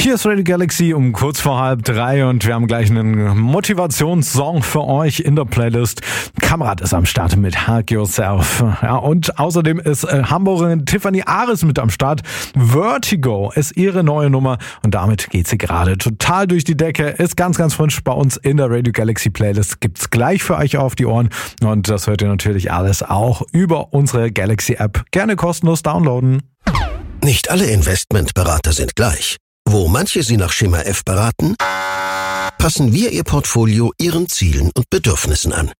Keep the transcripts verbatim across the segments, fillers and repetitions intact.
Hier ist Radio Galaxy um kurz vor halb drei und wir haben gleich einen Motivationssong für euch in der Playlist. Kamerad ist am Start mit Hug Yourself. Ja, und außerdem ist äh, Hamburgerin Tiffany Ares mit am Start. Vertigo ist ihre neue Nummer und damit geht sie gerade total durch die Decke. Ist ganz, ganz frisch bei uns in der Radio Galaxy Playlist. Gibt's gleich für euch auf die Ohren und das hört ihr natürlich alles auch über unsere Galaxy App. Gerne kostenlos downloaden. Nicht alle Investmentberater sind gleich. Wo manche Sie nach Schema F beraten, passen wir Ihr Portfolio Ihren Zielen und Bedürfnissen an.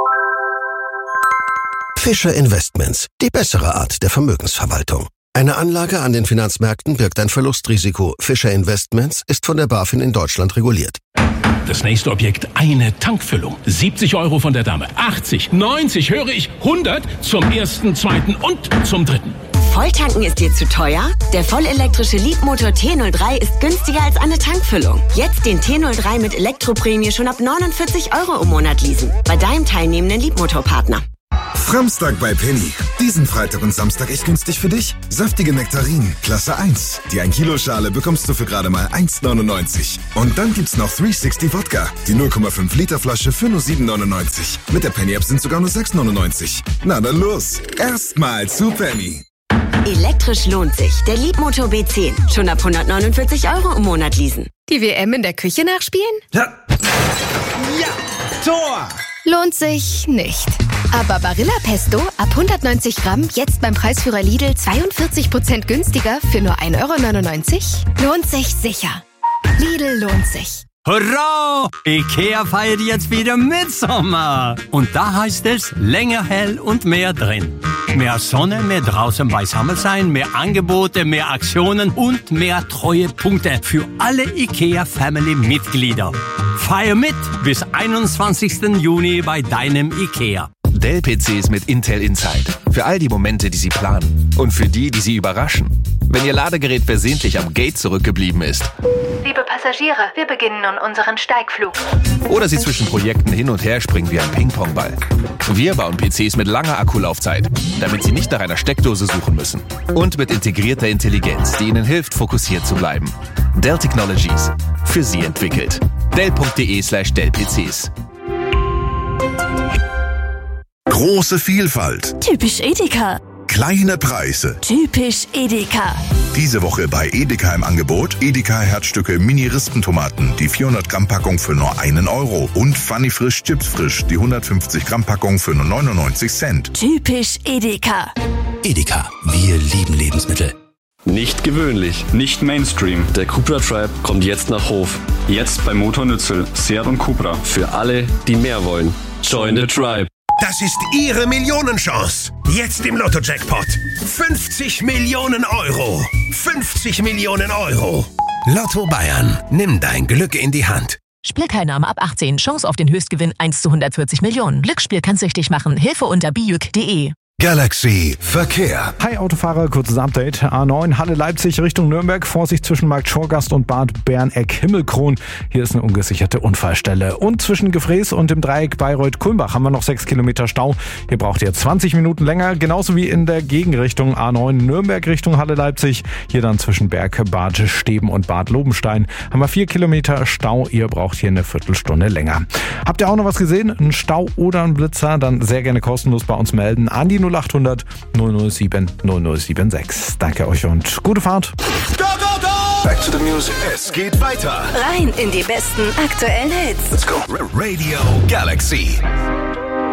Fischer Investments, die bessere Art der Vermögensverwaltung. Eine Anlage an den Finanzmärkten birgt ein Verlustrisiko. Fischer Investments ist von der BaFin in Deutschland reguliert. Das nächste Objekt, eine Tankfüllung. siebzig Euro von der Dame. achtzig, neunzig, höre ich, hundert zum ersten, zweiten und zum dritten. Volltanken ist dir zu teuer? Der vollelektrische Leapmotor T null drei ist günstiger als eine Tankfüllung. Jetzt den T null drei mit Elektroprämie schon ab neunundvierzig Euro im Monat leasen. Bei deinem teilnehmenden Leapmotor-Partner. Framstag bei Penny. Diesen Freitag und Samstag echt günstig für dich. Saftige Nektarinen, Klasse eins. Die ein Kilo Schale bekommst du für gerade mal eins neunundneunzig. Und dann gibt's noch dreihundertsechzig Wodka. Die null Komma fünf Liter Flasche für nur sieben neunundneunzig. Mit der Penny-App sind sogar nur sechs neunundneunzig. Na dann los. Erstmal zu Penny. Elektrisch lohnt sich. Der Leapmotor B zehn. Schon ab hundertneunundvierzig Euro im Monat leasen. Die W M in der Küche nachspielen? Ja. Ja, Tor! Lohnt sich nicht. Aber Barilla Pesto ab hundertneunzig Gramm jetzt beim Preisführer Lidl zweiundvierzig Prozent günstiger für nur ein Euro neunundneunzig? Lohnt sich sicher. Lidl lohnt sich. Hurra! Ikea feiert jetzt wieder Mitsommer. Und da heißt es länger hell und mehr drin. Mehr Sonne, mehr draußen beisammen sein, mehr Angebote, mehr Aktionen und mehr Treuepunkte für alle Ikea-Family-Mitglieder. Feier mit bis einundzwanzigsten Juni bei deinem Ikea. Dell-P Cs mit Intel Inside. Für all die Momente, die Sie planen. Und für die, die Sie überraschen. Wenn Ihr Ladegerät versehentlich am Gate zurückgeblieben ist. Liebe Passagiere, wir beginnen nun unseren Steigflug. Oder Sie zwischen Projekten hin und her springen wie ein Ping-Pong-Ball. Wir bauen P Cs mit langer Akkulaufzeit, damit Sie nicht nach einer Steckdose suchen müssen. Und mit integrierter Intelligenz, die Ihnen hilft, fokussiert zu bleiben. Dell Technologies. Für Sie entwickelt. Dell.de slash Dell-PCs. Große Vielfalt. Typisch Edeka. Kleine Preise. Typisch Edeka. Diese Woche bei Edeka im Angebot Edeka Herzstücke Mini-Rispentomaten, die vierhundert Gramm Packung für nur einen Euro und Funny Frisch Chips Frisch, die hundertfünfzig Gramm Packung für nur neunundneunzig Cent. Typisch Edeka. Edeka, wir lieben Lebensmittel. Nicht gewöhnlich, nicht Mainstream. Der Cupra Tribe kommt jetzt nach Hof. Jetzt bei Motor Nützel, Seat und Cupra. Für alle, die mehr wollen. Join the Tribe. Das ist Ihre Millionenchance. Jetzt im Lotto-Jackpot. fünfzig Millionen Euro. fünfzig Millionen Euro. Lotto Bayern. Nimm dein Glück in die Hand. Spielteilnahme ab achtzehn. Chance auf den Höchstgewinn eins zu hundertvierzig Millionen. Glücksspiel kann süchtig machen. Hilfe unter bijuk punkt de. Galaxy Verkehr. Hi Autofahrer, kurzes Update. A neun Halle Leipzig Richtung Nürnberg. Vorsicht zwischen Markt Schorgast und Bad Berneck-Himmelkron. Hier ist eine ungesicherte Unfallstelle. Und zwischen Gefräß und dem Dreieck Bayreuth-Kulmbach haben wir noch sechs Kilometer Stau. Hier braucht ihr zwanzig Minuten länger. Genauso wie in der Gegenrichtung A neun Nürnberg Richtung Halle Leipzig. Hier dann zwischen Berg, Bad Steben und Bad Lobenstein haben wir vier Kilometer Stau. Ihr braucht hier eine Viertelstunde länger. Habt ihr auch noch was gesehen? Ein Stau oder ein Blitzer? Dann sehr gerne kostenlos bei uns melden. An die null achthundert null null sieben null null sieben sechs. Danke euch und gute Fahrt. Go, go, go! Back to the music. Es geht weiter. Rein in die besten aktuellen Hits. Let's go. Radio Galaxy.